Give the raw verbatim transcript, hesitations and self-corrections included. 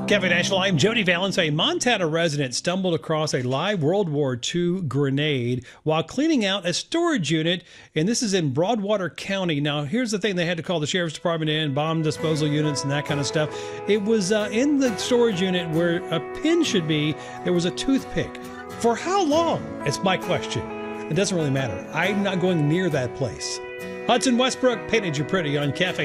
Cafe National, I'm Jody Valence. A Montana resident stumbled across a live World War Two grenade while cleaning out a storage unit, and this is in Broadwater County. Now, here's the thing. They had to call the sheriff's department in, bomb disposal units and that kind of stuff. It was uh, in the storage unit where a pin should be. There was a toothpick. For how long? It's my question. It doesn't really matter. I'm not going near that place. Hudson Westbrook, Painted You Pretty on Cafe